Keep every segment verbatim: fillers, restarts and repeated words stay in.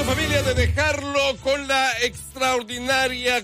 Momento, familia, de dejarlo con la extraordinaria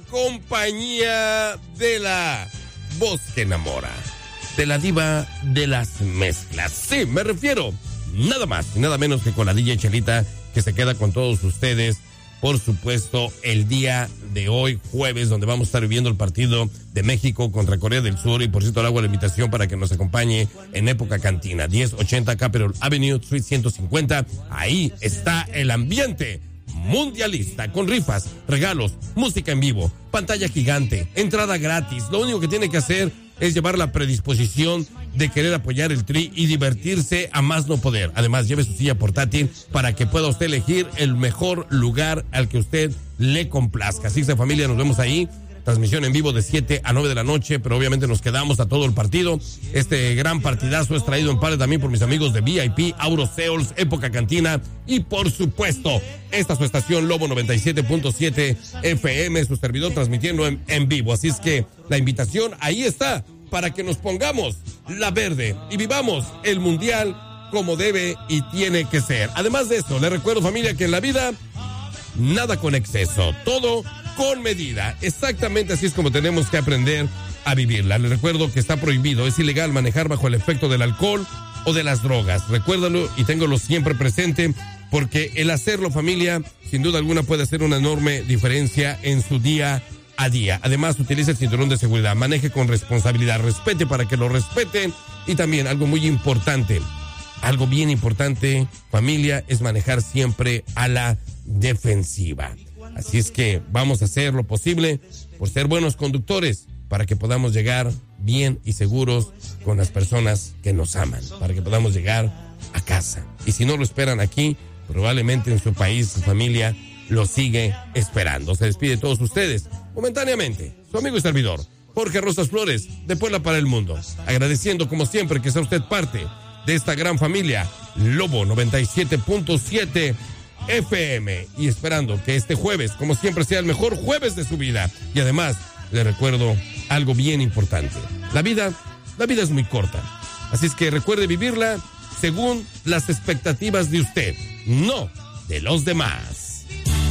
compañía de la voz que enamora, de la diva de las mezclas. Sí, me refiero nada más y nada menos que con la D J Chelita, que se queda con todos ustedes, por supuesto, el día de hoy, jueves, donde vamos a estar viviendo el partido de México contra Corea del Sur. Y por cierto, le hago la invitación para que nos acompañe en Época Cantina, diez ochenta Capitol Avenue, Suite ciento cincuenta. Ahí está el ambiente mundialista, con rifas, regalos, música en vivo, pantalla gigante, entrada gratis. Lo único que tiene que hacer es llevar la predisposición de querer apoyar el Tri y divertirse a más no poder. Además, lleve su silla portátil para que pueda usted elegir el mejor lugar al que usted le complazca. Así que, familia, nos vemos ahí. Transmisión en vivo de siete a nueve de la noche, pero obviamente nos quedamos a todo el partido. Este gran partidazo es traído en parte también por mis amigos de V I P, Auro Sales, Época Cantina y, por supuesto, esta es su estación Lobo noventa y siete punto siete F M, su servidor transmitiendo en, en vivo. Así es que la invitación ahí está para que nos pongamos la verde y vivamos el Mundial como debe y tiene que ser. Además de esto, les recuerdo, familia, que en la vida nada con exceso, todo con medida. Exactamente así es como tenemos que aprender a vivirla. Les recuerdo que está prohibido, es ilegal manejar bajo el efecto del alcohol o de las drogas. Recuérdalo y téngalo siempre presente, porque el hacerlo, familia, sin duda alguna puede hacer una enorme diferencia en su día a día. Además, utilice el cinturón de seguridad, maneje con responsabilidad, respete para que lo respeten. Y también algo muy importante, algo bien importante, familia, es manejar siempre a la defensiva. Así es que vamos a hacer lo posible por ser buenos conductores para que podamos llegar bien y seguros con las personas que nos aman, para que podamos llegar a casa. Y si no lo esperan aquí, probablemente en su país, su familia lo sigue esperando. Se despide de todos ustedes momentáneamente su amigo y servidor, Jorge Rosas Flores, de Puebla para el Mundo, agradeciendo como siempre que sea usted parte de esta gran familia Lobo noventa y siete punto siete F M, y esperando que este jueves, como siempre, sea el mejor jueves de su vida. Y además, le recuerdo algo bien importante. La vida, la vida es muy corta. Así es que recuerde vivirla según las expectativas de usted, no de los demás.